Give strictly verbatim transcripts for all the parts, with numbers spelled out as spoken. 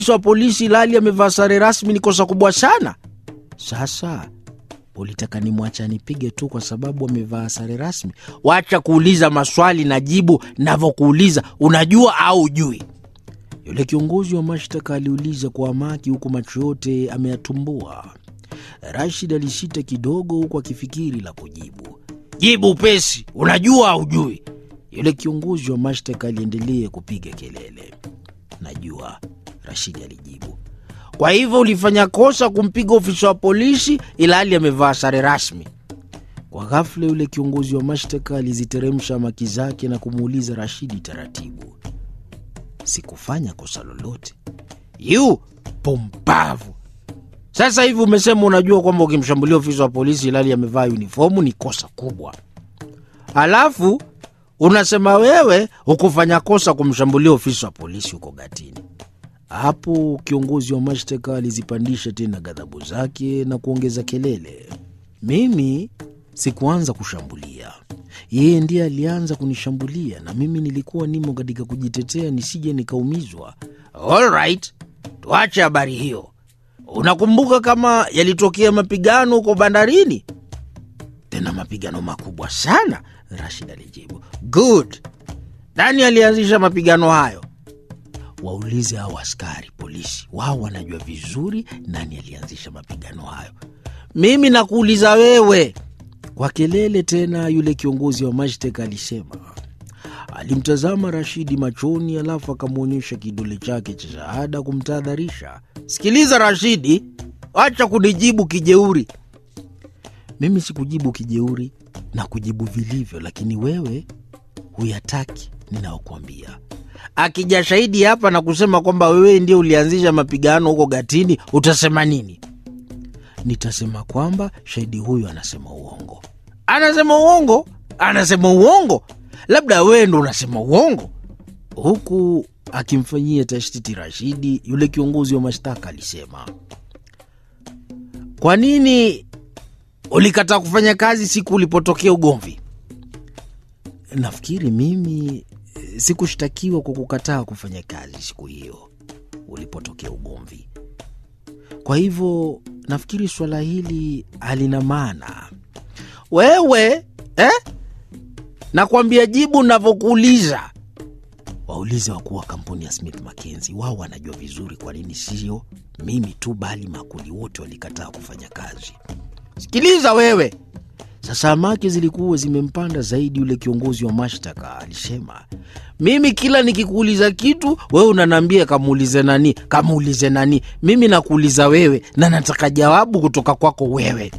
wa polisi ilhali amevaa sare rasmi ni kosa kubwa sana. Sasa ulitaka nimwacha nipige tu kwa sababu amevaa sare rasmi? Wacha kuuliza maswali na jibu navyokuuliza, unajua au ujui? Yule kiongozi wa mashtaka aliuliza kwa amaki huku macho yote ameyatumbua. Rashid alisita kidogo huku akifikiri la kujibu. Jibu upesi, unajua au ujui? Yule kiongozi wa mashtaka aliendelea kupiga kelele. Najua, Rashid alijibu. Kwa hivyo ulifanya kosa kumpiga ofisa wa polisi ilhali amevaa sare rasmi? Kwa ghafla yule kiongozi wa mashtaka aliziteremsha maki zake na kumuuliza Rashidi taratibu. Sikufanya kosa lolote. Yu, pumbavu. Sasa hivi umesema unajua kwamba ukimshambulia ofisa wa polisi ilhali amevaa uniformu ni kosa kubwa. Alafu unasema wewe hukufanya kosa kumshambulia ofisa wa polisi huko Gatini. Hapo kiongozi wa mashtaka alizipandisha tena ghadhabu zake na kuongeza kelele. Mimi sikuanza kushambulia. Yeye ndiye alianza kunishambulia na mimi nilikuwa nimo katika kujitetea nisije nikaumizwa. All right, tuache habari hiyo. Unakumbuka kama yalitokea mapigano huko bandarini? Tena mapigano makubwa sana, Rashid alijibu. Good. Nani alianzisha mapigano hayo? Waulize hao askari polisi, wao wanajua vizuri nani alianzisha mapigano hayo. Mimi nakuuliza wewe. Kwa kelele tena yule kiongozi wa mashtaka alisema. Alimtazama Rashidi machoni alafu akamwonyesha kidole chake cha shahada kumtahadharisha. Sikiliza Rashidi, acha kunijibu kijeuri. Mimi sikujibu kijeuri na kujibu vilivyo, lakini wewe huyataki ninaokuambia. Akija shahidi hapa na kusema kwamba wewe ndiye ulianzisha mapigano huko Gatini, utasema nini? Nitasema kwamba shahidi huyu anasema uongo. Anasema uongo? Anasema uongo? Labda wewe ndo unasema uongo. Huku akimfanyia tashtiti Rashidi, yule kiongozi wa mashtaka alisema. Kwa nini ulikataa kufanya kazi siku ulipotokea ugomvi? Nafikiri mimi sikushtakiwa kwa kukataa kufanya kazi siku hiyo ulipotokea ugomvi. Kwa hivyo nafikiri swala hili halina maana. Wewe, eh? Nakwambia jibu navyokuuliza. Waulize wakuu wa kampuni ya Smith Mackenzie, wao wanajua vizuri kwa nini sio mimi tu bali makuli wote walikataa kufanya kazi. Sikiliza wewe. Sasa maki zilikuwa zimempanda zaidi yule kiongozi wa mashtaka alisema. Mimi kila nikikuuliza kitu, wewe unaniambia kamuulize nani, kamuulize nani. Mimi nakuuliza wewe na nataka jawabu kutoka kwako wewe.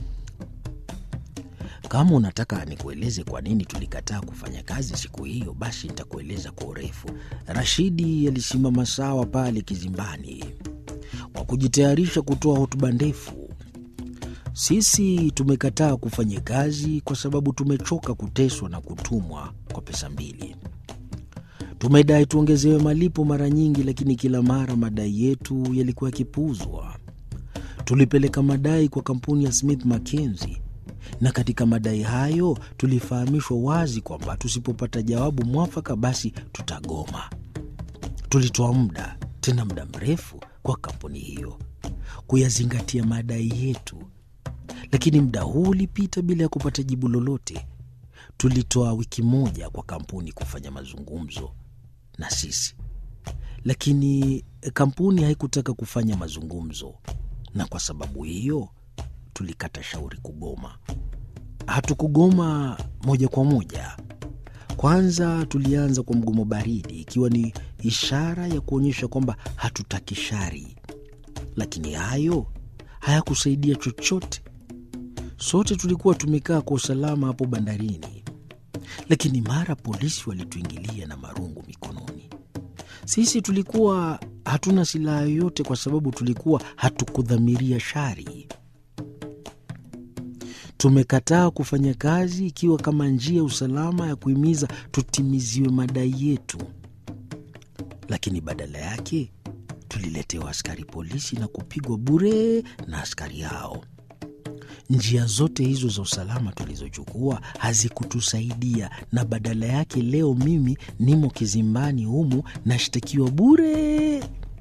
Kama unataka nikueleze kwa nini tulikataa kufanya kazi siku hiyo, basi nitakueleza kwa urefu. Rashidi alisimama sawa pale kizimbani kwa kujitayarisha kutoa hotuba ndefu. Sisi tumekataa kufanya kazi kwa sababu tumechoka kuteswa na kutumwa kwa pesa mbili. Tumedai tuongezewe malipo mara nyingi, lakini kila mara madai yetu yalikuwa yakipuuzwa. Tulipeleka madai kwa kampuni ya Smith Mackenzie, na katika madai hayo tulifahamishwa wazi kwamba tusipopata jawabu mwafaka basi tutagoma. Tulitoa muda, tena muda mrefu, kwa kampuni hiyo kuyazingatia madai yetu, lakini muda huu ulipita bila ya kupata jibu lolote. Tulitoa wiki moja kwa kampuni kufanya mazungumzo na sisi, lakini kampuni haikutaka kufanya mazungumzo, na kwa sababu hiyo tulikata shauri kugoma. Hatukugoma moja kwa moja. Kwanza tulianza kwa mgomo baridi, ikiwa ni ishara ya kuonyesha kwamba hatutaki shari, lakini hayo hayakusaidia chochote. Sote tulikuwa tumekaa kwa usalama hapo bandarini, lakini mara polisi walituingilia na marungu mikononi. Sisi tulikuwa hatuna silaha yoyote kwa sababu tulikuwa hatukudhamiria shari. Tumekataa kufanya kazi ikiwa kama njia ya usalama ya kuhimiza tutimiziwe madai yetu, lakini badala yake tuliletewa askari polisi na kupigwa bure na askari hao. Njia zote hizo za usalama tulizochukua hazikutusaidia, na badala yake leo mimi nimo kizimbani humu nashtakiwa bure